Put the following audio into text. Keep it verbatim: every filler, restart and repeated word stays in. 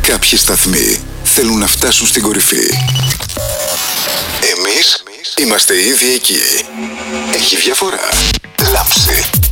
Κάποιοι σταθμοί θέλουν να φτάσουν στην κορυφή. Εμείς είμαστε ήδη εκεί. Έχει διαφορά. Λάμψη.